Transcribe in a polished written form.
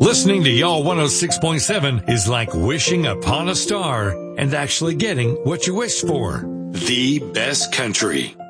Listening to Y'all 106.7 is like wishing upon a star and actually getting what you wish for. The best country.